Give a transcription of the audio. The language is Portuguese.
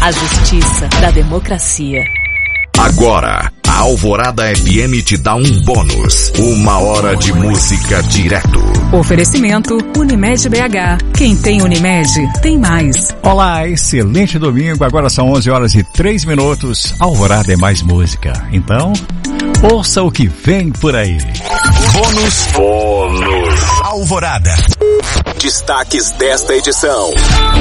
A justiça da democracia. Agora, a Alvorada FM te dá um bônus. 1 hora de música direto. Oferecimento Unimed BH. Quem tem Unimed, tem mais. Olá, excelente domingo. Agora são 11h03. Alvorada é mais música. Então, ouça o que vem por aí. Bônus Alvorada. Destaques desta edição.